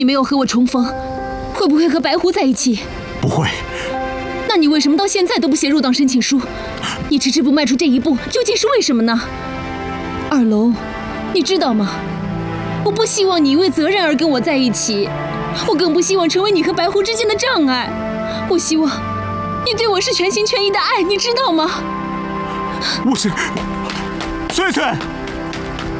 你没有和我重逢，会不会和白狐在一起？ 不会。 那你为什么到现在都不写入党申请书？你迟迟不迈出这一步，究竟是为什么呢？二楼，你知道吗？我不希望你因为责任而跟我在一起，我更不希望成为你和白狐之间的障碍。我希望你对我是全心全意的爱，你知道吗？ 我是翠翠。